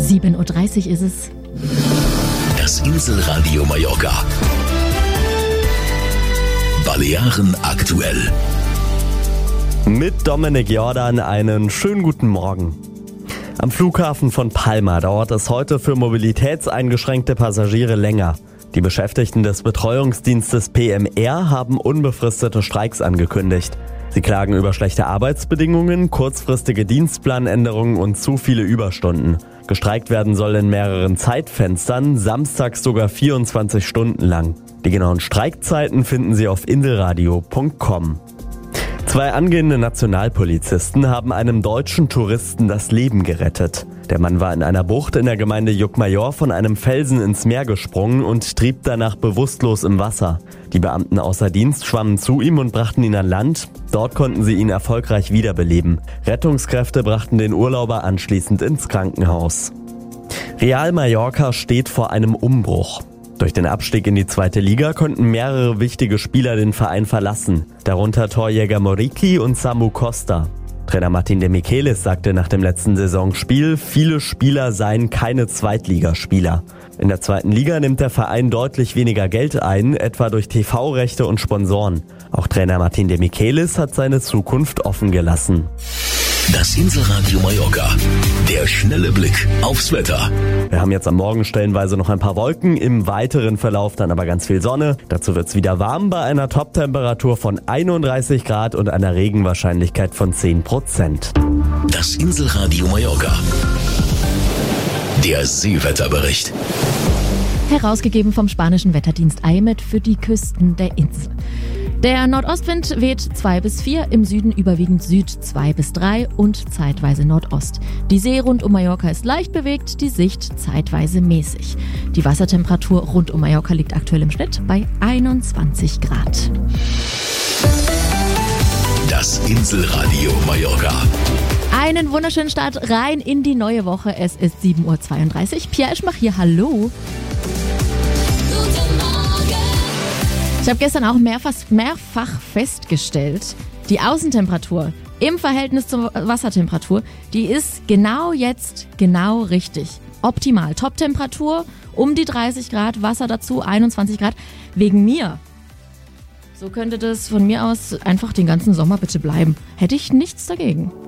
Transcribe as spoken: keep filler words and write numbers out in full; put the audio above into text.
sieben Uhr dreißig ist es. Das Inselradio Mallorca. Balearen aktuell. Mit Dominik Jordan einen schönen guten Morgen. Am Flughafen von Palma dauert es heute für mobilitätseingeschränkte Passagiere länger. Die Beschäftigten des Betreuungsdienstes P M R haben unbefristete Streiks angekündigt. Sie klagen über schlechte Arbeitsbedingungen, kurzfristige Dienstplanänderungen und zu viele Überstunden. Gestreikt werden soll in mehreren Zeitfenstern, samstags sogar vierundzwanzig Stunden lang. Die genauen Streikzeiten finden Sie auf inselradio punkt com. Zwei angehende Nationalpolizisten haben einem deutschen Touristen das Leben gerettet. Der Mann war in einer Bucht in der Gemeinde Llucmajor von einem Felsen ins Meer gesprungen und trieb danach bewusstlos im Wasser. Die Beamten außer Dienst schwammen zu ihm und brachten ihn an Land. Dort konnten sie ihn erfolgreich wiederbeleben. Rettungskräfte brachten den Urlauber anschließend ins Krankenhaus. Real Mallorca steht vor einem Umbruch. Durch den Abstieg in die zweite Liga konnten mehrere wichtige Spieler den Verein verlassen, darunter Torjäger Muriqi und Samu Costa. Trainer Martín de Michelis sagte nach dem letzten Saisonspiel, viele Spieler seien keine Zweitligaspieler. In der zweiten Liga nimmt der Verein deutlich weniger Geld ein, etwa durch T V-Rechte und Sponsoren. Auch Trainer Martín de Michelis hat seine Zukunft offen gelassen. Das Inselradio Mallorca. Der schnelle Blick aufs Wetter. Wir haben jetzt am Morgen stellenweise noch ein paar Wolken, im weiteren Verlauf dann aber ganz viel Sonne. Dazu wird es wieder warm bei einer Toptemperatur von einunddreißig Grad und einer Regenwahrscheinlichkeit von zehn Prozent. Das Inselradio Mallorca. Der Seewetterbericht. Herausgegeben vom spanischen Wetterdienst I M E D für die Küsten der Insel. Der Nordostwind weht zwei bis vier, im Süden überwiegend Süd zwei bis drei und zeitweise Nordost. Die See rund um Mallorca ist leicht bewegt, die Sicht zeitweise mäßig. Die Wassertemperatur rund um Mallorca liegt aktuell im Schnitt bei einundzwanzig Grad. Das Inselradio Mallorca. Einen wunderschönen Start rein in die neue Woche. Es ist sieben Uhr zweiunddreißig. Pia Eschmach hier, hallo. Ich habe gestern auch mehrfach, mehrfach festgestellt, die Außentemperatur im Verhältnis zur Wassertemperatur, die ist genau jetzt genau richtig. Optimal. Top-Temperatur um die dreißig Grad, Wasser dazu einundzwanzig Grad. Wegen mir. So könnte das von mir aus einfach den ganzen Sommer bitte bleiben. Hätte ich nichts dagegen.